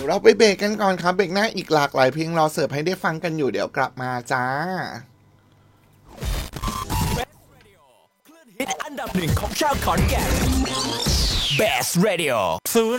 เราไปเบรกกันก่อนครับเบรกหน้าอีกหลากหลายเพลงรอเสิร์ฟให้ได้ฟังกันอยู่เดี๋ยวกลับมาจ้าฮิตอันดับหนึ่งของชาวขอนแก่น Best Radio